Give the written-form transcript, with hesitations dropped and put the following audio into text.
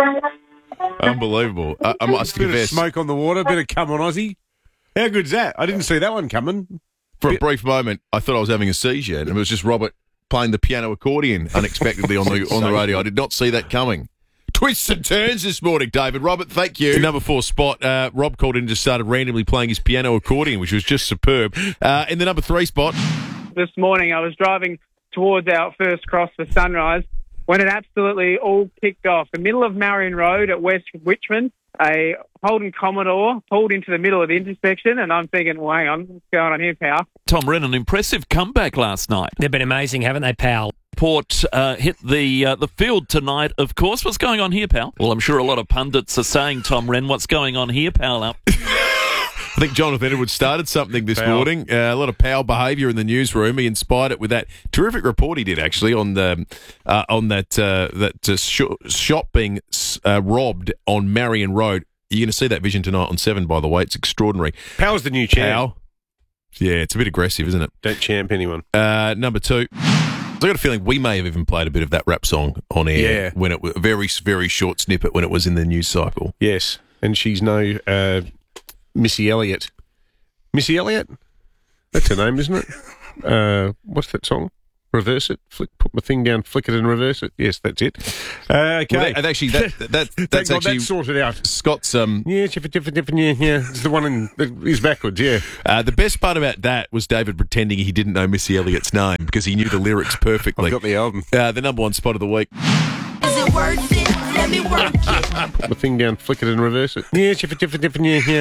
Unbelievable. I must Bit of confess, smoke on the water, bit of come on Aussie. How good's that? I didn't see that one coming. for a brief moment, I thought I was having a seizure, and it was just Robert playing the piano accordion unexpectedly on the radio. I did not see that coming. Twists and turns this morning, David. Robert, thank you. Number 4 spot, Rob called in and just started randomly playing his piano accordion, which was just superb. In the number 3 spot... This morning I was driving towards our first cross for Sunrise when it absolutely all kicked off. The middle of Marion Road at West Richmond, a Holden Commodore pulled into the middle of the intersection, and I'm thinking, well, hang on, what's going on here, pal? Tom Wren, an impressive comeback last night. They've been amazing, haven't they, pal? Port hit the field tonight, of course. What's going on here, pal? Well, I'm sure a lot of pundits are saying, Tom Wren, what's going on here, pal? I think Jonathan Edwards started something this morning. A lot of power behaviour in the newsroom. He inspired it with that terrific report he did actually on the shop being robbed on Marion Road. You're going to see that vision tonight on 7. By the way, it's extraordinary. Power's the new champ. Power. Yeah, it's a bit aggressive, isn't it? Don't champ anyone. Number 2. I got a feeling we may have even played a bit of that rap song on air when it was a very, very short snippet when it was in the news cycle. Yes, and she's no Missy Elliott. Missy Elliott? That's her name, isn't it? What's that song? Reverse it. Put my thing down, flick it and reverse it. Yes, that's it. Okay. Well, that's actually that's sorted out. Scott's... Yeah, different, yeah. It's the one he's backwards, yeah. The best part about that was David pretending he didn't know Missy Elliott's name because he knew the lyrics perfectly. I've got the album. The number 1 spot of the week. Is it worth it? Let me work it. Put my thing down, flick it and reverse it. Yeah, different, yeah.